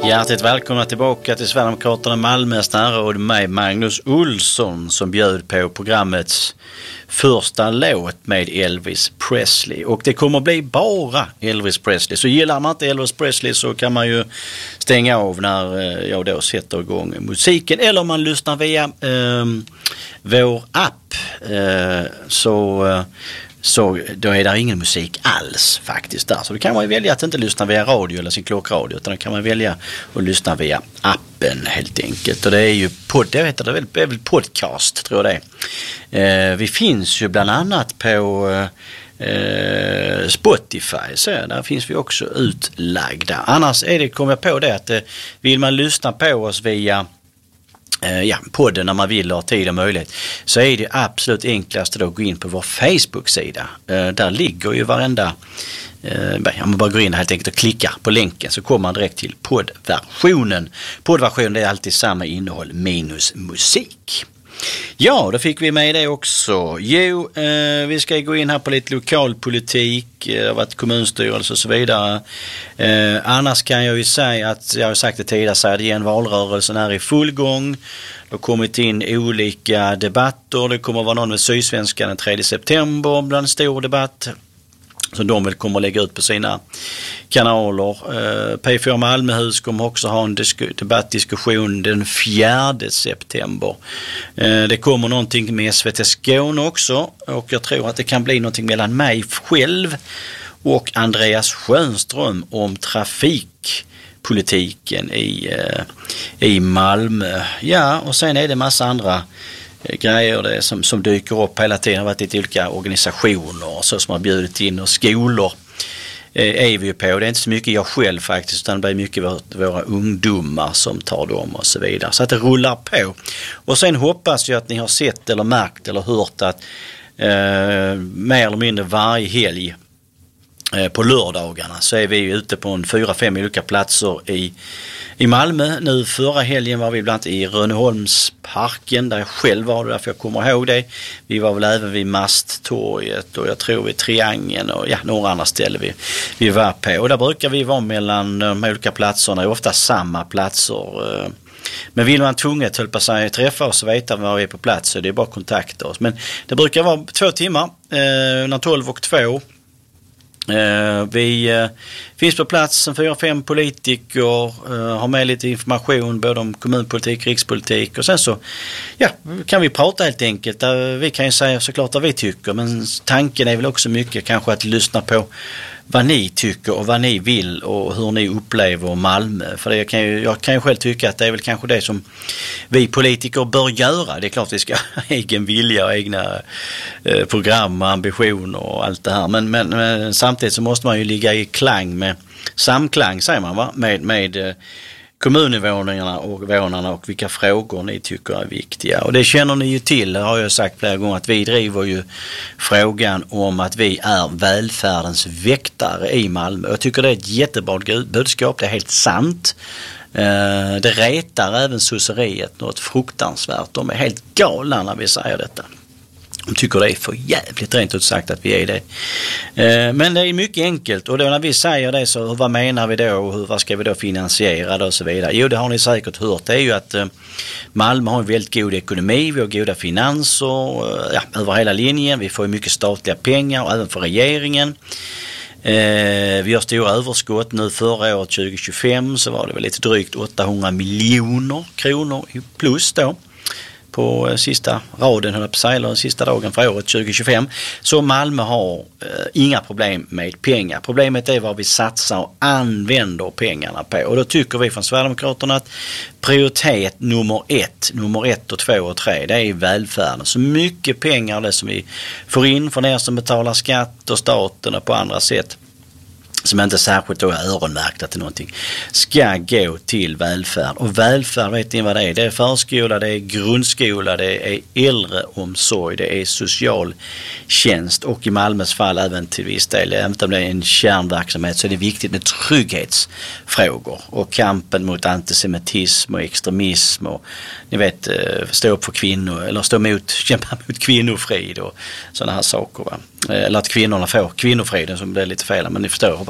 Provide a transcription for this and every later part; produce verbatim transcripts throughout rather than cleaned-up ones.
Hjärtligt välkomna tillbaka till Sverigedemokraterna Malmös närråd, mig Magnus Olsson, som bjöd på programmets första låt med Elvis Presley. Och det kommer bli bara Elvis Presley. Så gillar man inte Elvis Presley så kan man ju stänga av när jag då sätter igång musiken. Eller om man lyssnar via eh, vår app eh, så... Eh, Så då är det ingen musik alls faktiskt där. Så då kan man ju välja att inte lyssna via radio eller sin klockradio, utan då kan man välja att lyssna via appen helt enkelt. Och det är ju pod, jag vet, det är väl, det är väl podcast tror jag det är. Eh, vi finns ju bland annat på eh, Spotify, så där finns vi också utlagda. Annars är det, kommer jag på det att eh, vill man lyssna på oss via ja, podden när man vill ha tid och möjlighet, så är det absolut enklaste då att gå in på vår Facebook-sida. Eh, där ligger ju varenda eh, man bara går in helt enkelt och klickar på länken så kommer man direkt till poddversionen. Poddversionen är alltid samma innehåll minus musik. Ja, då fick vi med det också. Jo, eh, vi ska gå in här på lite lokalpolitik, det har varit kommunstyrelse och så vidare. Eh, annars kan jag ju säga att, jag har sagt det tidigare, så är det igen, valrörelsen är i full gång. Det har kommit in olika debatter. Det kommer vara någon med Sydsvenskan den tredje september, bland en stor debatt. Så de vill komma att lägga ut på sina kanaler. Eh, P fyra Malmöhus kommer också ha en disk- debattdiskussion den fjärde september. Eh, det kommer någonting med S V T Skåne också. Och jag tror att det kan bli någonting mellan mig själv och Andreas Schönström om trafikpolitiken i, eh, i Malmö. Ja, och sen är det massa andra grejer det som, som dyker upp hela tiden. Det har varit lite olika organisationer så som har bjudit in, och skolor eh, är vi ju på. Det är inte så mycket jag själv faktiskt, utan det är mycket våra, våra ungdomar som tar dem och så vidare. Så att det rullar på. Och sen hoppas jag att ni har sett eller märkt eller hört att eh, mer eller mindre varje helg eh, på lördagarna så är vi ute på en fyra, fem olika platser i I Malmö. Nu förra helgen var vi bland annat i Rönneholmsparken där jag själv var, därför jag kommer ihåg det. Vi var väl även vid Masttorget och jag tror vid Triangeln och ja, några andra ställen vi, vi var på. Och där brukar vi vara mellan de olika platserna, är ofta samma platser. Men vill man tvunget höll på sig träffa oss och veta var vi är på plats så det är bara att kontakta oss. Men det brukar vara två timmar, eh, tolv och två. Uh, vi uh, finns på plats, en fyra, fem politiker, uh, har med lite information både om kommunpolitik, rikspolitik och sen så ja, kan vi prata helt enkelt. Uh, vi kan ju säga såklart vad vi tycker, men tanken är väl också mycket kanske att lyssna på vad ni tycker och vad ni vill och hur ni upplever Malmö. För det kan ju, jag kan ju själv tycka att det är väl kanske det som vi politiker bör göra. Det är klart vi ska ha egen vilja och egna eh, program och ambitioner och allt det här. Men, men, men samtidigt så måste man ju ligga i klang med, samklang säger man va, med, med eh, kommuninvånarna och vånarna och vilka frågor ni tycker är viktiga. Och det känner ni ju till, det har jag sagt flera gånger, att vi driver ju frågan om att vi är välfärdens väktare i Malmö. Jag tycker det är ett jättebra budskap, det är helt sant. Det retar även sosseriet något fruktansvärt. De är helt galna när vi säger detta. De tycker det är för jävligt rent ut sagt att vi är det. Eh, men det är mycket enkelt. Och då när vi säger det så vad menar vi då? Och hur, vad ska vi då finansiera det och så vidare? Jo, det har ni säkert hört. Det är ju att eh, Malmö har en väldigt god ekonomi. Vi har goda finanser eh, ja, över hela linjen. Vi får ju mycket statliga pengar och även för regeringen. Eh, vi har stora överskott. Nu förra året tjugo tjugofem så var det väl lite drygt åttahundra miljoner kronor plus då. På sista raden, höll jag på att säga, eller sista dagen för året tjugo tjugofem. Så Malmö har eh, inga problem med pengar. Problemet är vad vi satsar och använder pengarna på. Och då tycker vi från Sverigedemokraterna att prioritet nummer ett, nummer ett och två och tre, det är välfärden. Så mycket pengar det som vi får in från er som betalar skatt och staten och på andra sätt, som inte särskilt då är öronmärkta till någonting, ska gå till välfärd. Och välfärd, vet ni vad det är? Det är förskola, det är grundskola, det är äldreomsorg, det är socialtjänst och i Malmös fall även till viss del, även om det är en kärnverksamhet, så är det viktigt med trygghetsfrågor och kampen mot antisemitism och extremism och ni vet, stå upp för kvinnor eller stå mot, kämpa mot kvinnofrid och sådana här saker va. Eller att kvinnorna får kvinnofriden, som blir lite fel, men ni förstår, hoppas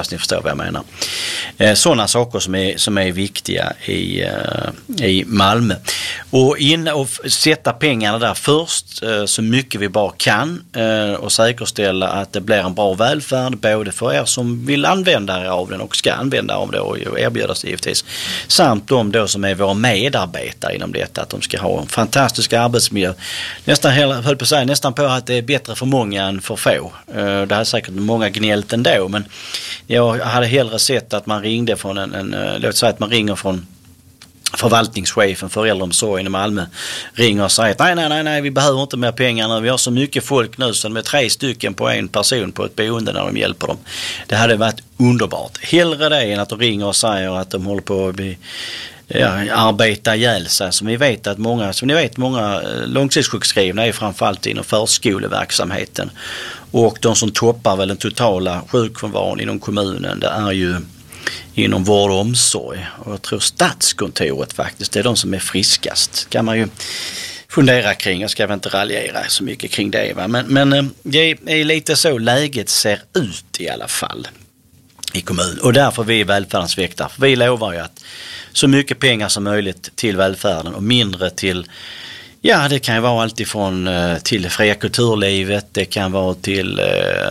hoppas ni förstår vad jag menar. Eh, sådana saker som är, som är viktiga i, eh, i Malmö. Och, in, och sätta pengarna där först eh, så mycket vi bara kan eh, och säkerställa att det blir en bra välfärd både för er som vill använda er av den och ska använda av det och erbjuda sig givetvis. Samt de då som är våra medarbetare inom detta, att de ska ha en fantastisk arbetsmiljö. Nästan, höll på att säga, nästan på att det är bättre för många än för få. Det har säkert många gnällt ändå, men jag hade hellre sett att man ringde från en, en låt säga att man ringer från förvaltningschefen för äldreomsorgen i Malmö, ringer och säger att nej, nej, nej, nej, vi behöver inte mer pengar nu. Vi har så mycket folk nu så de är tre stycken på en person på ett boende när de hjälper dem. Det hade varit underbart. Hellre det än att de ringer och säger att de håller på att bli Ja, arbeta ihjäl sig. Som vi vet att många, som ni vet, många långtidssjukskrivna är framförallt inom förskoleverksamheten. Och de som toppar väl den totala sjukfrånvaron inom kommunen, det är ju inom vård och omsorg. Och jag tror Stadskontoret faktiskt, det är de som är friskast. Kan man ju fundera kring. Jag ska väl inte raljera så mycket kring det. Va? Men, men det är lite så läget ser ut i alla fall i kommunen. Och därför vi är välfärdens väktare. Vi lovar ju att så mycket pengar som möjligt till välfärden och mindre till, ja, det kan ju vara allt ifrån till fria kulturlivet, det kan vara till eh,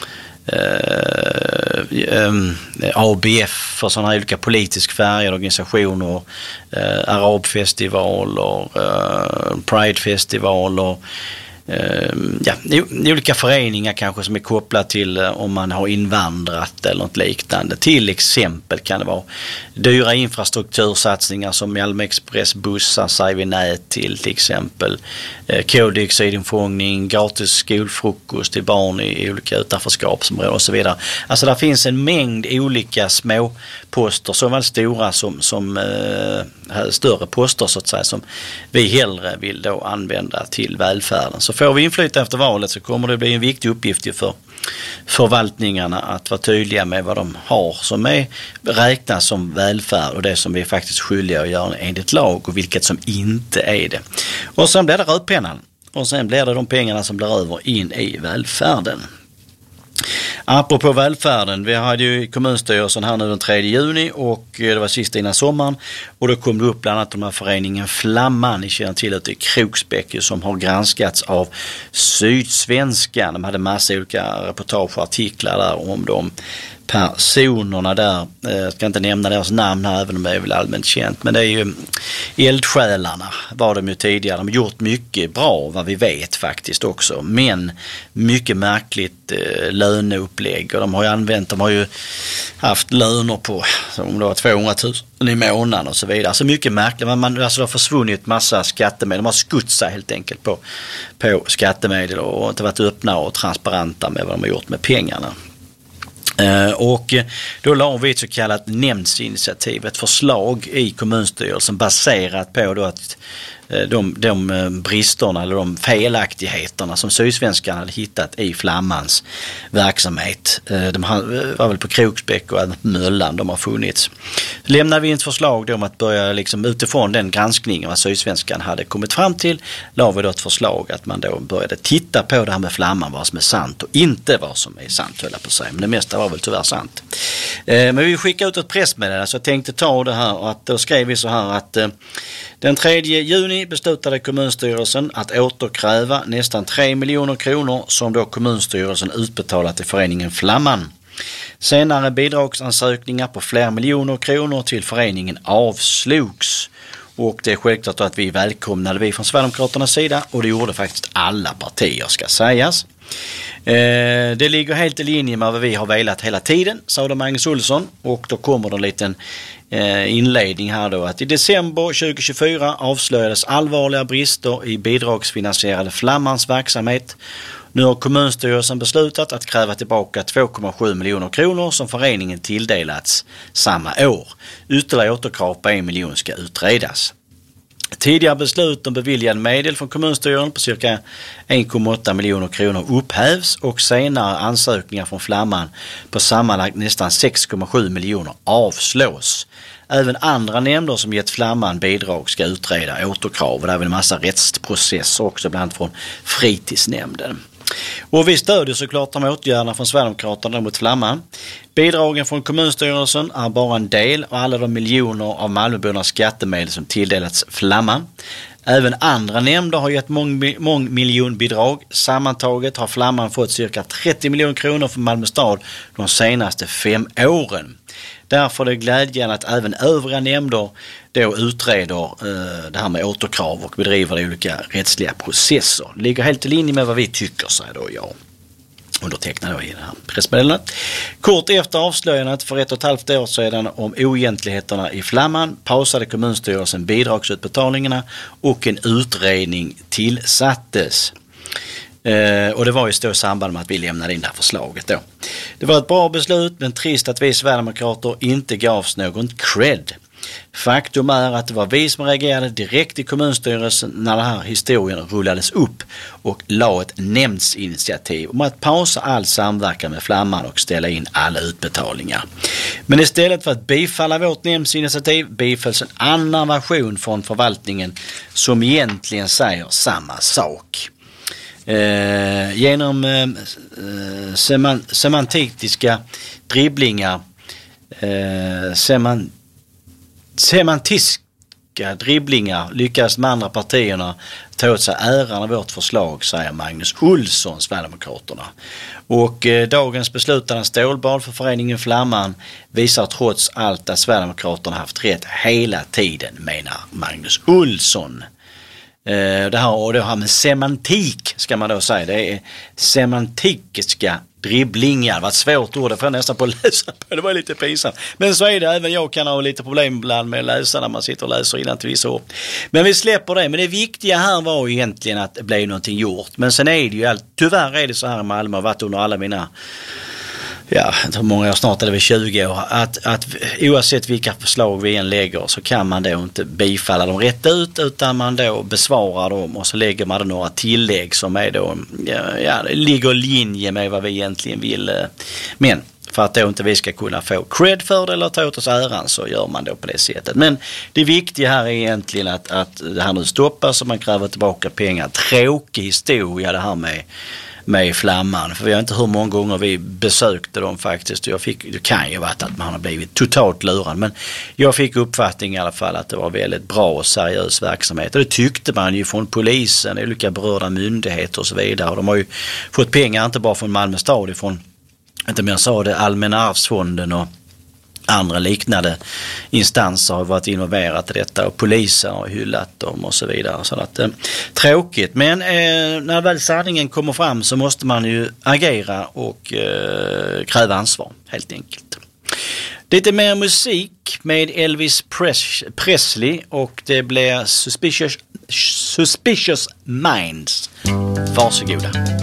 eh, A B F för sådana olika politisk färgade organisationer, eh, arabfestivaler, eh, pridefestivaler, ja, olika föreningar kanske som är kopplat till om man har invandrat eller något liknande. Till exempel kan det vara dyra infrastruktursatsningar som Malmö Express bussar säger vi nej till, till exempel koldioxidinfångning, gratis skolfrukost till barn i olika utanförskapsområden och så vidare. Alltså det finns en mängd olika små poster, såväl stora som, som eh, större poster så att säga, som vi hellre vill då använda till välfärden. Så får vi inflyta efter valet så kommer det bli en viktig uppgift för förvaltningarna att vara tydliga med vad de har som är räknas som välfärd och det som vi är faktiskt skyldiga att göra enligt lag och vilket som inte är det. Och sen blir det rödpennan och sen blir det de pengarna som blir över in i välfärden. Apropå välfärden, vi hade ju kommunstyrelsen här nu den tredje juni och det var sista innan sommaren och då kom det upp bland annat de här föreningen Flamman, ni känner till det, i Kroksbäck som har granskats av Sydsvenskan. De hade massa olika reportage och artiklar där om de personerna där. Jag ska inte nämna deras namn här även om det är väl allmänt känt, men det är ju eldsjälarna var de ju tidigare. De har gjort mycket bra vad vi vet faktiskt också, men mycket märkligt eh, löneupplägg och de har ju använt, de har ju haft löner på om det var tvåhundratusen i månaden och så vidare. Alltså mycket märkligt, men man, alltså det har försvunnit massa skattemedel, de har skutt sig helt enkelt på, på skattemedel och inte varit öppna och transparenta med vad de har gjort med pengarna. Och då la vi ett så kallat nämndsinitiativ, ett förslag i kommunstyrelsen baserat på då att de, de bristerna eller de felaktigheterna som Sydsvenskan hade hittat i Flammans verksamhet. De var väl på Kroksbäck och Möllan de har funnits. Lämnade vi ett förslag då om att börja liksom utifrån den granskningen vad Sydsvenskan hade kommit fram till, la vi då ett förslag att man då började titta på det här med Flamman, vad som är sant och inte vad som är sant, höll jag på att säga. Men det mesta var väl tyvärr sant. Men vi skickade ut ett pressmeddelande så jag tänkte ta det här och att då skrev vi så här att den tredje juni beslutade kommunstyrelsen att återkräva nästan tre miljoner kronor som då kommunstyrelsen utbetalat till föreningen Flamman. Senare bidragsansökningar på flera miljoner kronor till föreningen avslogs. Och det är självklart att vi välkomnade vi från Sverigedemokraternas sida och det gjorde faktiskt alla partier ska sägas. Eh, det ligger helt i linje med vad vi har velat hela tiden, sa då Magnus Olsson, och då kommer det en liten eh, inledning här då att i december tjugohundratjugofyra avslöjades allvarliga brister i bidragsfinansierade Flammans verksamhet. Nu har kommunstyrelsen beslutat att kräva tillbaka två komma sju miljoner kronor som föreningen tilldelats samma år. Ytterligare återkrav på en miljon ska utredas. Tidigare beslut om beviljade medel från kommunstyrelsen på cirka en komma åtta miljoner kronor upphävs och senare ansökningar från Flamman på sammanlagt nästan sex komma sju miljoner avslås. Även andra nämnder som gett Flamman bidrag ska utreda återkrav och det är väl en massa rättsprocesser också bland annat från fritidsnämnden. Och vi stödjer såklart de åtgärderna från Sverigedemokraterna mot Flamman. Bidragen från kommunstyrelsen är bara en del av alla de miljoner av Malmöbornas skattemedel som tilldelats Flamman. Även andra nämnder har gett mång, mångmiljonbidrag. Sammantaget har Flamman fått cirka trettio miljoner kronor från Malmö stad de senaste fem åren. Därför är det glädjande att även övriga nämnder då utreder eh, det här med återkrav och bedriver olika rättsliga processer. Det ligger helt i linje med vad vi tycker, säger då jag. Undertecknad då i det här pressmeddelandet. Kort efter avslöjandet för ett och ett halvt år sedan om oegentligheterna i Flamman pausade kommunstyrelsen bidragsutbetalningarna och en utredning tillsattes. Eh, och det var ju då i samband med att vi lämnade in det här förslaget då. Det var ett bra beslut, men trist att vi Sverigedemokrater inte gavs någon cred. Faktum är att det var vi som reagerade direkt i kommunstyrelsen när den här historien rullades upp och la ett nämndsinitiativ om att pausa all samverkan med Flamman och ställa in alla utbetalningar. Men istället för att bifalla vårt nämndsinitiativ bifalls en annan version från förvaltningen som egentligen säger samma sak. Eh, genom eh, seman, semantiska dribblingar eh, seman, semantiska dribblingar lyckas de andra partierna ta åt sig äran av vårt förslag, säger Magnus Olsson, Sverigedemokraterna. Och eh, dagens beslutade stålbad för föreningen Flamman visar trots allt att Sverigedemokraterna haft rätt hela tiden, menar Magnus Olsson. Det här, och det här med semantik ska man då säga. Det är semantikiska dribblingar. Det var ett svårt ord, det får jag nästan på att läsa på. Det var lite pinsamt. Men så är det, även jag kan ha lite problem ibland med att läsa när man sitter och läser innan till vissa ord. Men vi släpper det. Men det viktiga här var ju egentligen att det blev någonting gjort. Men sen är det ju allt, tyvärr är det så här i Malmö, har varit under alla mina, ja, hur många år, snart är det väl tjugo år, att, att oavsett vilka förslag vi än lägger så kan man då inte bifalla dem rätt ut, utan man då besvarar dem och så lägger man då några tillägg som är då, ja, ja, ligger i linje med vad vi egentligen vill. Men för att då inte vi ska kunna få cred för det eller ta åt oss äran så gör man då på det sättet. Men det viktiga här är egentligen att, att det här nu stoppas och man kräver tillbaka pengar. Tråkig historia det här med med Flamman, för vi har inte hur många gånger vi besökte dem faktiskt. Jag fick, det kan ju vara att man har blivit totalt lurad, men jag fick uppfattning i alla fall att det var väldigt bra och seriös verksamhet, och det tyckte man ju från polisen, olika berörda myndigheter och så vidare. Och de har ju fått pengar inte bara från Malmö stad, ifrån, inte mer sa det, Allmänna arvsfonden och andra liknande instanser har varit involverat i detta, och polisen har hyllat dem och så vidare. Så att, eh, tråkigt, men eh, när väl sanningen kommer fram så måste man ju agera och eh, kräva ansvar, helt enkelt. Lite mer musik med Elvis Pres- Presley och det blir Suspicious, Suspicious Minds. Varsågoda.